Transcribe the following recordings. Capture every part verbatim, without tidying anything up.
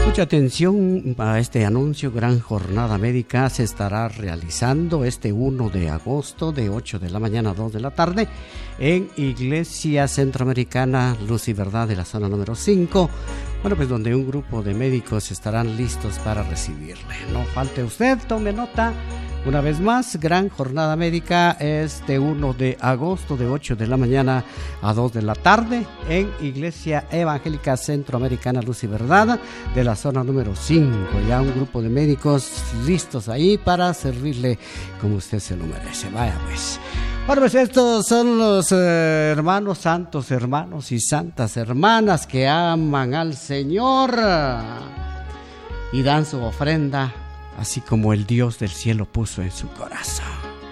Mucha atención a este anuncio. Gran jornada médica se estará realizando este primero de agosto de ocho de la mañana a dos de la tarde en Iglesia Centroamericana Luz y Verdad de la zona número cinco. Bueno, pues donde un grupo de médicos estarán listos para recibirle. No falte usted, tome nota. Una vez más, gran jornada médica este primero de agosto de ocho de la mañana a dos de la tarde en Iglesia Evangélica Centroamericana Luz y Verdad de la zona número cinco. Ya un grupo de médicos listos ahí para servirle como usted se lo merece. Vaya pues. Bueno, pues estos son los eh, hermanos santos, hermanos y santas hermanas que aman al Señor y dan su ofrenda, así como el Dios del cielo puso en su corazón.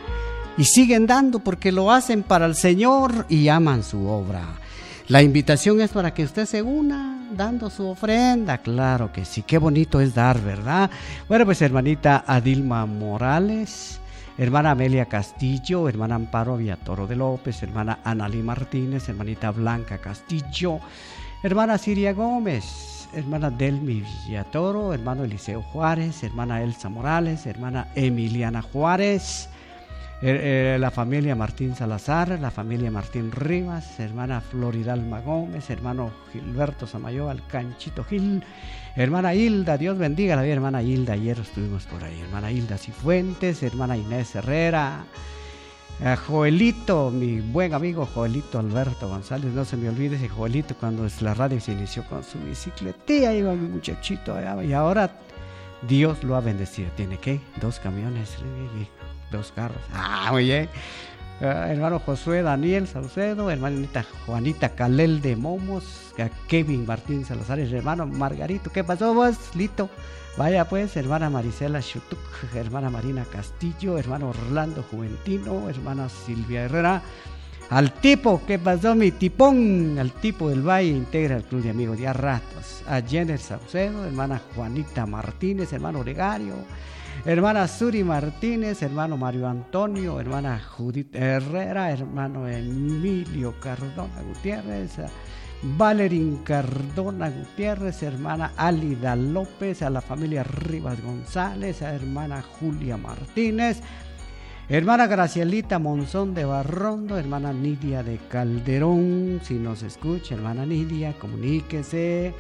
Y siguen dando porque lo hacen para el Señor y aman su obra. La invitación es para que usted se una dando su ofrenda. Claro que sí, qué bonito es dar, ¿verdad? Bueno, pues hermanita Adilma Morales, hermana Amelia Castillo, hermana Amparo Villatoro de López, hermana Analí Martínez, hermanita Blanca Castillo, hermana Siria Gómez, hermana Delmi Villatoro, hermano Eliseo Juárez, hermana Elsa Morales, hermana Emiliana Juárez, eh, eh, la familia Martín Salazar, la familia Martín Rivas, hermana Floridalma Gómez, hermano Gilberto Samayoa, el Canchito Gil, hermana Hilda, Dios bendiga la vida, hermana Hilda, ayer estuvimos por ahí, hermana Hilda Cifuentes, hermana Inés Herrera, Uh, Joelito, mi buen amigo Joelito Alberto González, no se me olvide ese Joelito cuando la radio se inició con su bicicletilla, iba mi muchachito allá, y ahora Dios lo ha bendecido. ¿Tiene qué? Dos camiones y dos carros. Ah, muy bien. Uh, hermano Josué Daniel Saucedo, hermanita Juanita Calel de Momos, Kevin Martín Salazar, hermano Margarito. ¿Qué pasó vos, Lito? Vaya pues, hermana Marisela Chutuc, hermana Marina Castillo, hermano Orlando Juventino, hermana Silvia Herrera, al tipo, ¿qué pasó mi tipón? Al tipo del Valle, integra el Club de Amigos ya ratos, a Jenner Saucedo, hermana Juanita Martínez, hermano Olegario, hermana Suri Martínez, hermano Mario Antonio, hermana Judith Herrera, hermano Emilio Cardona Gutiérrez, Valerín Cardona Gutiérrez, hermana Álida López, a la familia Rivas González, a hermana Julia Martínez, hermana Gracielita Monzón de Barrondo, hermana Nidia de Calderón, si nos escucha, hermana Nidia, comuníquese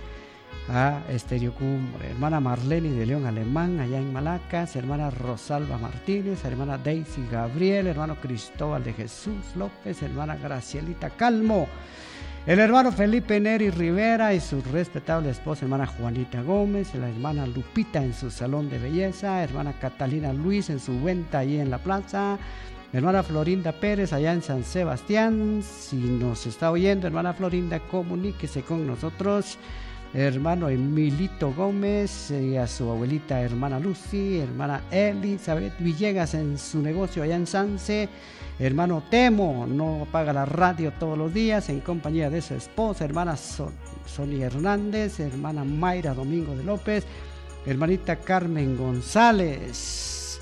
a Estéreo Cumbre, hermana Marlene de León Alemán, allá en Malacas, hermana Rosalba Martínez, hermana Daisy Gabriel, hermano Cristóbal de Jesús López, hermana Gracielita Calmo, el hermano Felipe Neri Rivera y su respetable esposa, hermana Juanita Gómez, la hermana Lupita en su salón de belleza, hermana Catalina Luis en su venta ahí en la plaza, hermana Florinda Pérez allá en San Sebastián, si nos está oyendo, hermana Florinda, comuníquese con nosotros, hermano Emilito Gómez y a su abuelita hermana Lucy, hermana Elizabeth Villegas en su negocio allá en Sanse, hermano Temo, no apaga la radio todos los días en compañía de su esposa, hermana Son- Sonia Hernández, hermana Mayra Domingo de López, hermanita Carmen González,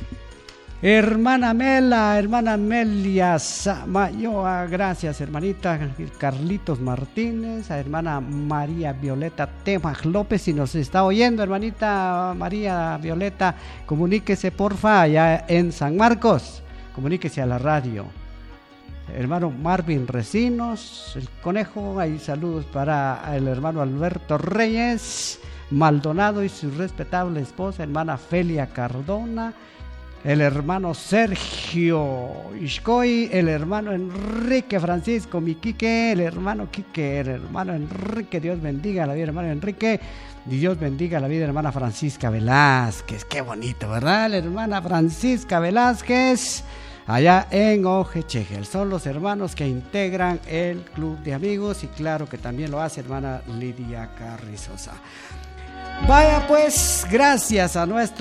hermana Mela, hermana Melia Samayoa, gracias hermanita Carlitos Martínez, a hermana María Violeta Temaj López, si nos está oyendo hermanita María Violeta, comuníquese porfa allá en San Marcos, comuníquese a la radio. Hermano Marvin Recinos, el conejo, hay saludos para el hermano Alberto Reyes Maldonado y su respetable esposa, hermana Felia Cardona, el hermano Sergio Iscoy, el hermano Enrique Francisco Miquique, el hermano Quique, el hermano Enrique, Dios bendiga la vida, hermano Enrique, Dios bendiga la vida, hermana Francisca Velázquez, qué bonito, ¿verdad? La hermana Francisca Velázquez, allá en Ojechegel, son los hermanos que integran el Club de Amigos y claro que también lo hace hermana Lidia Carrizosa. Vaya pues, gracias a nuestro